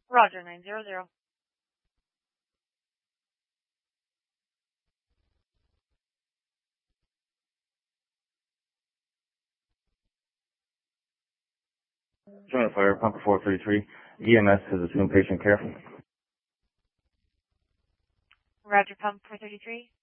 Roger, 900. Joint Fire, Pumper 433. EMS has assumed patient care. Roger, Pump 433.